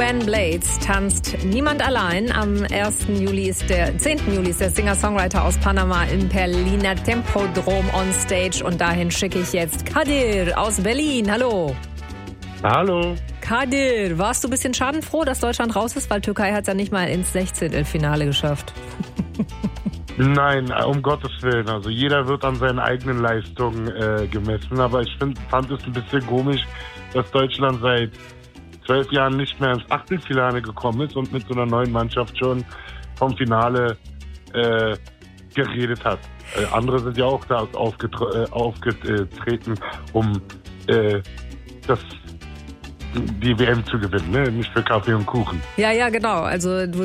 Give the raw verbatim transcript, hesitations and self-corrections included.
Ruben Blades tanzt Niemand allein. Am ersten Juli ist der, zehnten Juli ist der Singer-Songwriter aus Panama im Berliner Tempodrom on Stage. Und dahin schicke ich jetzt Kadir aus Berlin. Hallo. Hallo. Kadir, warst du ein bisschen schadenfroh, dass Deutschland raus ist? Weil Türkei hat es ja nicht mal ins Sechzehntelfinale geschafft. Nein, um Gottes Willen. Also jeder wird an seinen eigenen Leistungen äh, gemessen. Aber ich find, fand es ein bisschen komisch, dass Deutschland seit zwölf Jahren nicht mehr ins Achtelfinale gekommen ist und mit so einer neuen Mannschaft schon vom Finale äh, geredet hat. Äh, andere sind ja auch da aufgetre- äh, aufgetreten, um äh, das, die W M zu gewinnen, ne? Nicht für Kaffee und Kuchen. Ja, ja, genau. Also du